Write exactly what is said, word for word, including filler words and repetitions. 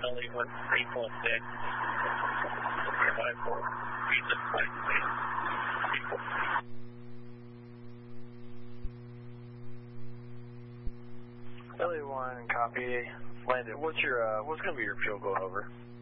Philly one three four six. five four. Pizza flight three four. Philly one, copy. Landed. What's your, uh, what's going to be your fuel going over?